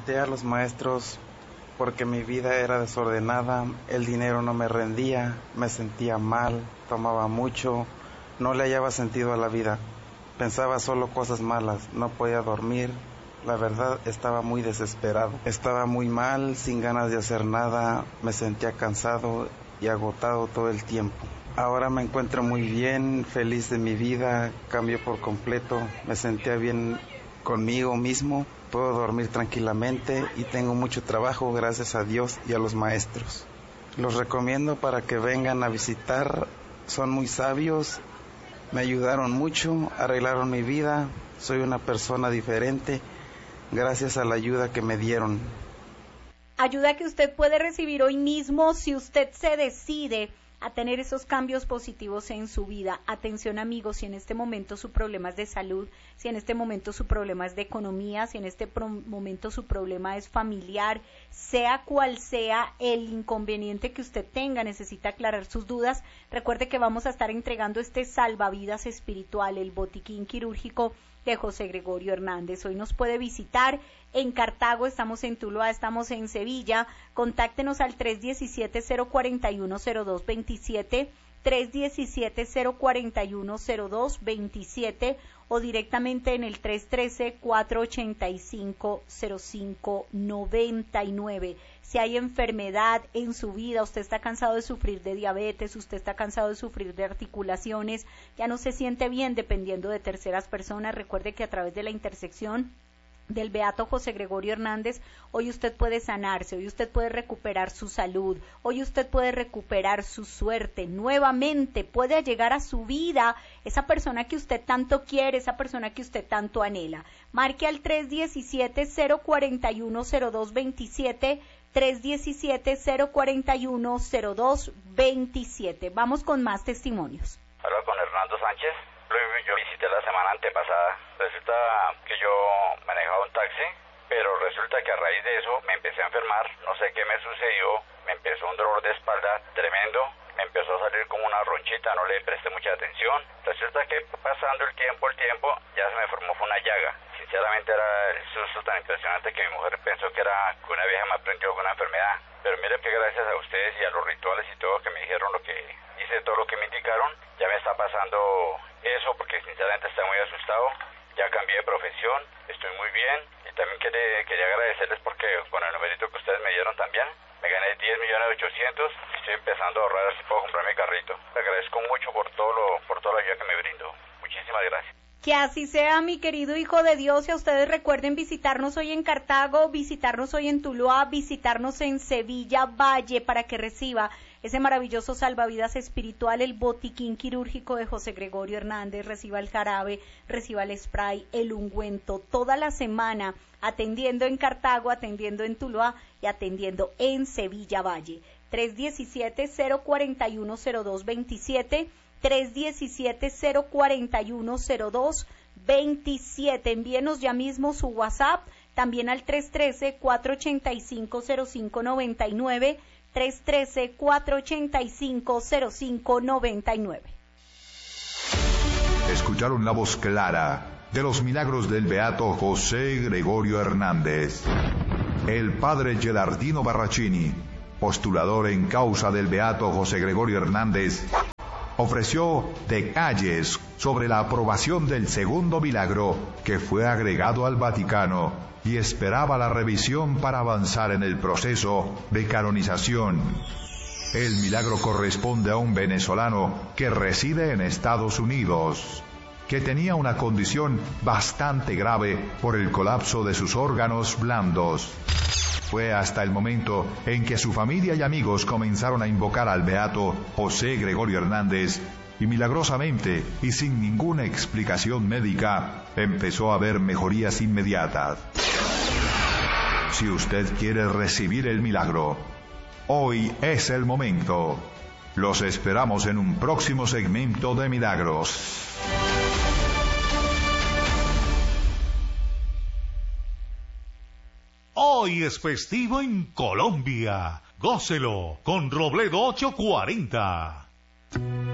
Visité a los maestros porque mi vida era desordenada, el dinero no me rendía, me sentía mal, tomaba mucho, no le hallaba sentido a la vida. Pensaba solo cosas malas, no podía dormir, la verdad estaba muy desesperado. Estaba muy mal, sin ganas de hacer nada, me sentía cansado y agotado todo el tiempo. Ahora me encuentro muy bien, feliz de mi vida, cambié por completo, me sentía bien conmigo mismo, puedo dormir tranquilamente y tengo mucho trabajo gracias a Dios y a los maestros. Los recomiendo para que vengan a visitar, son muy sabios, me ayudaron mucho, arreglaron mi vida, soy una persona diferente gracias a la ayuda que me dieron. Ayuda que usted puede recibir hoy mismo si usted se decide a tener esos cambios positivos en su vida. Atención amigos, si en este momento su problema es de salud, si en este momento su problema es de economía, si en este momento su problema es familiar, sea cual sea el inconveniente que usted tenga, necesita aclarar sus dudas, recuerde que vamos a estar entregando este salvavidas espiritual, el botiquín quirúrgico de José Gregorio Hernández. Hoy nos puede visitar en Cartago, estamos en Tuluá, estamos en Sevilla. Contáctenos al 317-041-0227, 317-041-0227 o directamente en el 313-485-0599. Si hay enfermedad en su vida, usted está cansado de sufrir de diabetes, usted está cansado de sufrir de articulaciones, ya no se siente bien dependiendo de terceras personas, recuerde que a través de la intersección del Beato José Gregorio Hernández, hoy usted puede sanarse, hoy usted puede recuperar su salud, hoy usted puede recuperar su suerte, nuevamente puede llegar a su vida esa persona que usted tanto quiere, esa persona que usted tanto anhela. Marque al 317-041-0227, 317-041-0227. Vamos con más testimonios. Hablo con Hernando Sánchez. Yo visité la semana antepasada. Resulta que yo manejaba un taxi, pero resulta que a raíz de eso me empecé a enfermar. No sé qué me sucedió. Me empezó un dolor de espalda tremendo. Me empezó a salir como una ronchita. No le presté mucha atención. Resulta que pasando el tiempo, ya se me formó fue una llaga. Sinceramente era el susto tan impresionante que mi mujer pensó que era que una vieja me aprendió con una enfermedad. Pero mire que gracias a ustedes y a los rituales y todo que me dijeron, lo que hice, todo lo que me indicaron, ya me está pasando eso, porque sinceramente estoy muy asustado. Ya cambié de profesión, estoy muy bien y también quería agradecerles porque con el numerito que ustedes me dieron también me gané 10.800.000 y estoy empezando a ahorrar así puedo comprar mi carrito. Le agradezco mucho por toda la ayuda que me brindó. Muchísimas gracias. Que así sea, mi querido hijo de Dios, y a ustedes recuerden visitarnos hoy en Cartago, visitarnos hoy en Tuluá, visitarnos en Sevilla Valle para que reciba ese maravilloso salvavidas espiritual, el botiquín quirúrgico de José Gregorio Hernández, reciba el jarabe, reciba el spray, el ungüento, toda la semana atendiendo en Cartago, atendiendo en Tuluá y atendiendo en Sevilla Valle. 317-041-0227, 317-041-0227. Envíenos ya mismo su WhatsApp, también al 313-485-0599, 313-485-0599. Escucharon la voz clara de los milagros del Beato José Gregorio Hernández. El padre Gelardino Barracini, postulador en causa del Beato José Gregorio Hernández, ofreció detalles sobre la aprobación del segundo milagro que fue agregado al Vaticano y esperaba la revisión para avanzar en el proceso de canonización. El milagro corresponde a un venezolano que reside en Estados Unidos, que tenía una condición bastante grave por el colapso de sus órganos blandos. Fue hasta el momento en que su familia y amigos comenzaron a invocar al Beato José Gregorio Hernández y milagrosamente y sin ninguna explicación médica empezó a ver mejorías inmediatas. Si usted quiere recibir el milagro, hoy es el momento. Los esperamos en un próximo segmento de Milagros. Hoy es festivo en Colombia. Gócelo con Robledo 840.